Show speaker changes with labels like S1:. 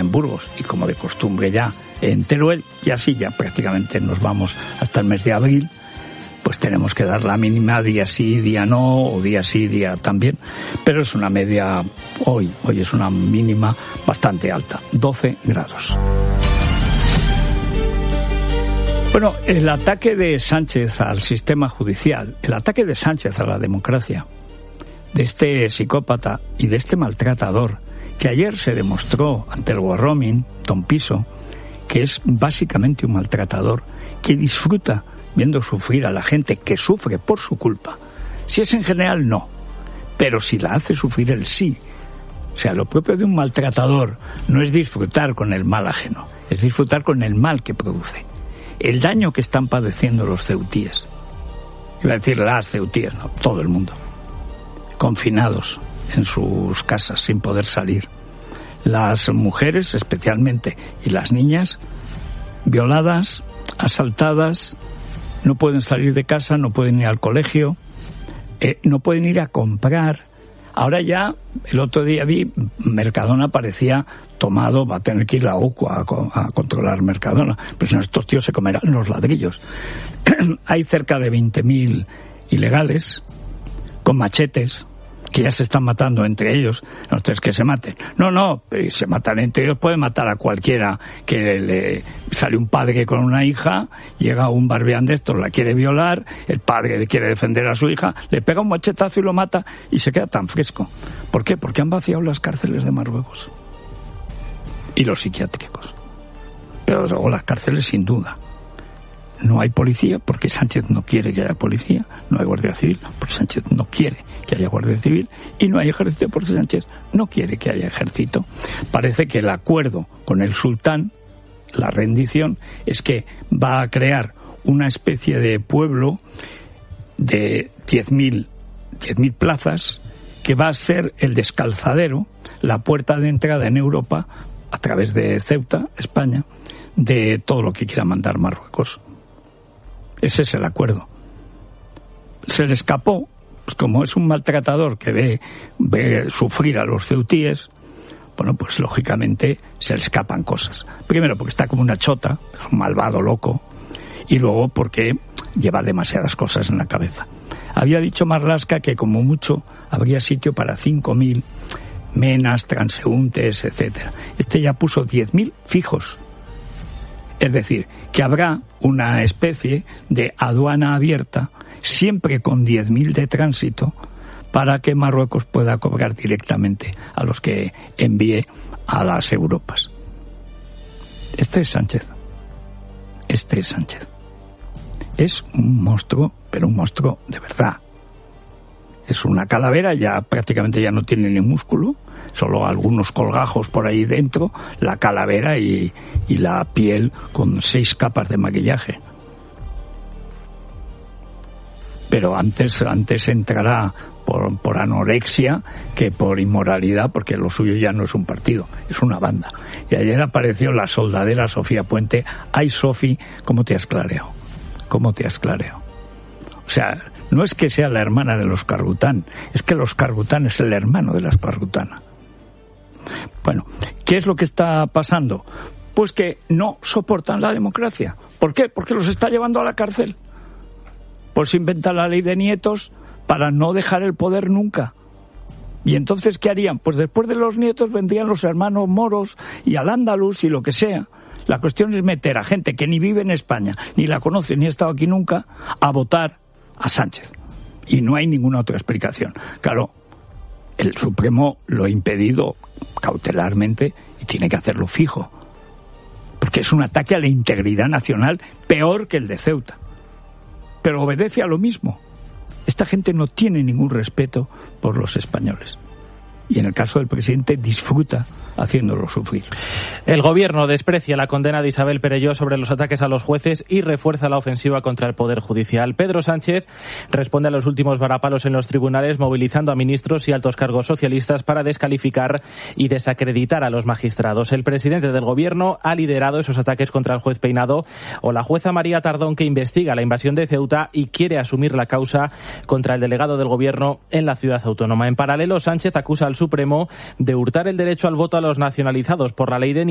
S1: en Burgos y como de costumbre ya en Teruel, y así ya prácticamente nos vamos hasta el mes de abril, pues tenemos que dar la mínima día sí, día no, o día sí, día también, pero es una media, hoy es una mínima bastante alta, 12 grados. Bueno, el ataque de Sánchez al sistema judicial, el ataque de Sánchez a la democracia, de este psicópata y de este maltratador, que ayer se demostró ante el Warroming, Don Piso, que es básicamente un maltratador que disfruta viendo sufrir a la gente que sufre por su culpa. Si es en general, no, pero si la hace sufrir él, sí. O sea, lo propio de un maltratador no es disfrutar con el mal ajeno, es disfrutar con el mal que produce. El daño que están padeciendo los ceutíes, iba a decir las ceutíes, no, todo el mundo, confinados en sus casas sin poder salir. Las mujeres especialmente y las niñas violadas, asaltadas, no pueden salir de casa, no pueden ir al colegio, no pueden ir a comprar. Ahora ya, el otro día vi, Mercadona parecía tomado, va a tener que ir la OCU a controlar Mercadona, pero si no estos tíos se comerán los ladrillos. Hay cerca de 20.000 ilegales con machetes que ya se están matando entre ellos. No es que se maten. No, se matan entre ellos, pueden matar a cualquiera que le sale un padre con una hija, llega un barbián de estos, la quiere violar, el padre quiere defender a su hija, le pega un machetazo y lo mata y se queda tan fresco. ¿Por qué? Porque han vaciado las cárceles de Marruecos y los psiquiátricos. Pero luego las cárceles sin duda. No hay policía porque Sánchez no quiere que haya policía, no hay guardia civil porque Sánchez no quiere que haya guardia civil, y no hay ejército porque Sánchez no quiere que haya ejército. Parece que el acuerdo con el sultán, la rendición, es que va a crear una especie de pueblo de 10.000 plazas que va a ser el descalzadero, la puerta de entrada en Europa a través de Ceuta, España, de todo lo que quiera mandar Marruecos. Ese es el acuerdo. Se le escapó, pues como es un maltratador que ve sufrir a los ceutíes, bueno, pues lógicamente se le escapan cosas. Primero porque está como una chota, es un malvado loco, y luego porque lleva demasiadas cosas en la cabeza. Había dicho Marlaska que como mucho habría sitio para 5.000 menas, transeúntes, etcétera. Este ya puso 10.000 fijos. Es decir, que habrá una especie de aduana abierta, siempre con 10.000 de tránsito, para que Marruecos pueda cobrar directamente a los que envíe a las Europas. Este es Sánchez. Es un monstruo, pero un monstruo de verdad. Es una calavera, ya prácticamente ya no tiene ni músculo, solo algunos colgajos por ahí dentro, la calavera y la piel con 6 capas de maquillaje. Pero antes entrará por anorexia que por inmoralidad, porque lo suyo ya no es un partido, es una banda. Y ayer apareció la soldadera Sofía Puente. Ay, Sofi, ¿cómo te has clareado? O sea, no es que sea la hermana de los Cargután, es que los Cargután es el hermano de las Cargutana. Bueno, ¿qué es lo que está pasando? Pues que no soportan la democracia. ¿Por qué? Porque los está llevando a la cárcel. Pues se inventa la ley de nietos para no dejar el poder nunca. ¿Y entonces qué harían? Pues después de los nietos vendrían los hermanos moros y al-Ándalus y lo que sea. La cuestión es meter a gente que ni vive en España, ni la conoce, ni ha estado aquí nunca, a votar a Sánchez. Y no hay ninguna otra explicación. Claro, el Supremo lo ha impedido cautelarmente y tiene que hacerlo fijo. Porque es un ataque a la integridad nacional peor que el de Ceuta. Pero obedece a lo mismo. Esta gente no tiene ningún respeto por los españoles. Y en el caso del presidente disfruta haciéndolo sufrir.
S2: El gobierno desprecia la condena de Isabel Perelló sobre los ataques a los jueces y refuerza la ofensiva contra el Poder Judicial. Pedro Sánchez responde a los últimos varapalos en los tribunales, movilizando a ministros y altos cargos socialistas para descalificar y desacreditar a los magistrados. El presidente del gobierno ha liderado esos ataques contra el juez Peinado o la jueza María Tardón, que investiga la invasión de Ceuta y quiere asumir la causa contra el delegado del gobierno en la ciudad autónoma. En paralelo, Sánchez acusa al Supremo de hurtar el derecho al voto a los nacionalizados por la ley de